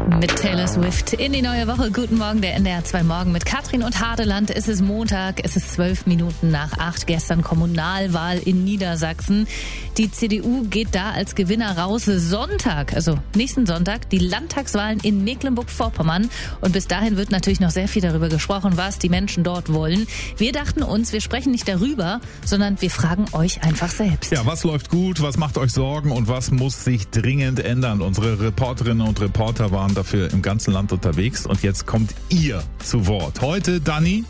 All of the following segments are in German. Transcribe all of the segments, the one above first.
Mit Taylor Swift in die neue Woche. Guten Morgen, der NDR 2 Morgen mit Katrin und Hadeland. Es ist Montag, es ist 12 Minuten nach 8. Gestern Kommunalwahl in Niedersachsen. Die CDU geht da als Gewinner raus. Sonntag, also nächsten Sonntag, die Landtagswahlen in Mecklenburg-Vorpommern. Und bis dahin wird natürlich noch sehr viel darüber gesprochen, was die Menschen dort wollen. Wir dachten uns, wir sprechen nicht darüber, sondern wir fragen euch einfach selbst. Ja, was läuft gut, was macht euch Sorgen und was muss sich dringend ändern? Unsere Reporterinnen und Reporter waren dafür im ganzen Land unterwegs und jetzt kommt ihr zu Wort. Heute Dani,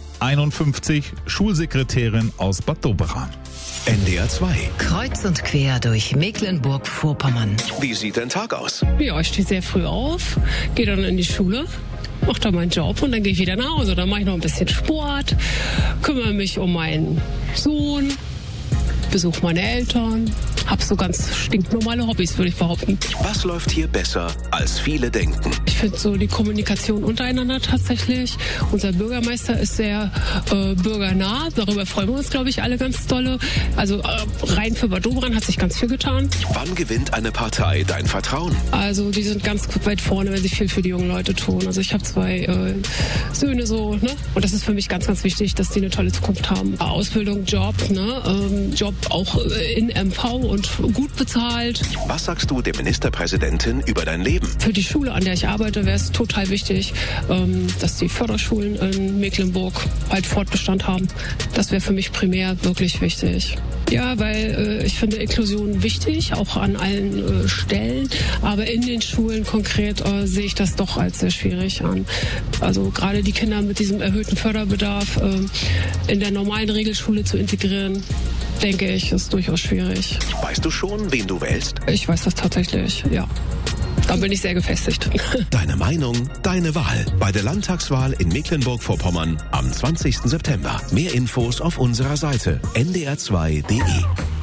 51, Schulsekretärin aus Bad Doberan. NDR 2. Kreuz und quer durch Mecklenburg-Vorpommern. Wie sieht dein Tag aus? Ja, ich stehe sehr früh auf, gehe dann in die Schule, mache da meinen Job und dann gehe ich wieder nach Hause. Dann mache ich noch ein bisschen Sport, kümmere mich um meinen Sohn, besuche meine Eltern, habe so ganz stinknormale Hobbys, würde ich behaupten. Was läuft hier besser, als viele denken? Ich finde so die Kommunikation untereinander tatsächlich. Unser Bürgermeister ist sehr bürgernah. Darüber freuen wir uns, glaube ich, alle ganz dolle. Also rein für Bad Doberan hat sich ganz viel getan. Wann gewinnt eine Partei dein Vertrauen? Also die sind ganz weit vorne, wenn sie viel für die jungen Leute tun. Also ich habe 2 Söhne so, ne? Und das ist für mich ganz, ganz wichtig, dass die eine tolle Zukunft haben. Ausbildung, Job, ne? Job auch in MV und gut bezahlt. Was sagst du der Ministerpräsidentin über dein Leben? Für die Schule, an der ich arbeite, wäre es total wichtig, dass die Förderschulen in Mecklenburg halt Fortbestand haben. Das wäre für mich primär wirklich wichtig. Ja, weil ich finde Inklusion wichtig, auch an allen Stellen. Aber in den Schulen konkret sehe ich das doch als sehr schwierig an. Also gerade die Kinder mit diesem erhöhten Förderbedarf in der normalen Regelschule zu integrieren, denke ich, ist durchaus schwierig. Weißt du schon, wen du wählst? Ich weiß das tatsächlich, ja. Da bin ich sehr gefestigt. Deine Meinung, deine Wahl. Bei der Landtagswahl in Mecklenburg-Vorpommern am 20. September. Mehr Infos auf unserer Seite ndr2.de.